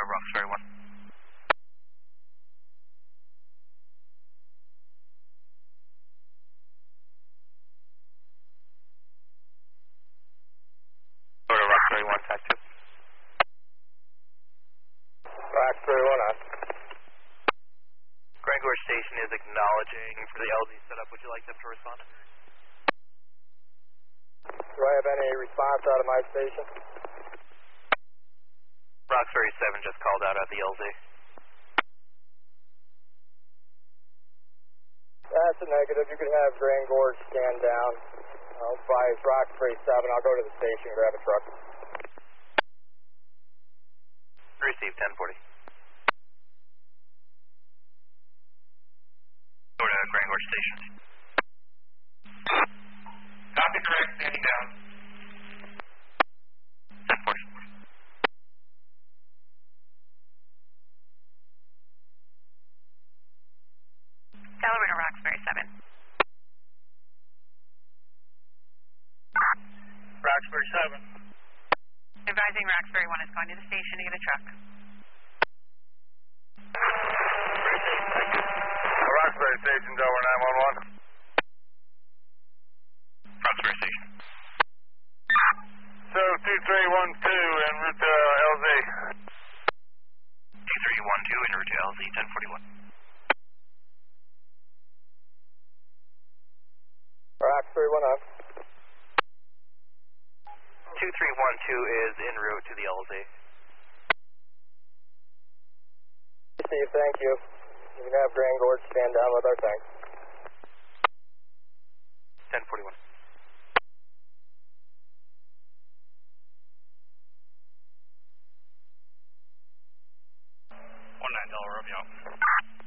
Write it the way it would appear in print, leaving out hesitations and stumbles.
Roxbury 1. Go to Roxbury 1, type 2. Roxbury 1 on. Grand Gorge Station is acknowledging for the LZ setup. Would you like them to respond? Do I have any response out of my station? Roxbury 7 just called out at the LZ. That's a negative. You could have Grand Gorge stand down. I'll advise Roxbury 7. I'll go to the station, grab a truck. Receive 1040. Go to Grand Gorge Station. Copy, correct, standing down. 1040. Delaware to Roxbury 7. Roxbury 7. Advising Roxbury 1 is going to the station to get a truck. Roxbury Station, Delaware 911. Roxbury Station. So 2312 en route to LZ. 2312 en route to LZ 1041. Roxbury 1 up. 2312 is en route to the LZ. Steve, thank you. You can have Grand Gorge stand down with our tanks. 1041. 19 Delaware Romeo.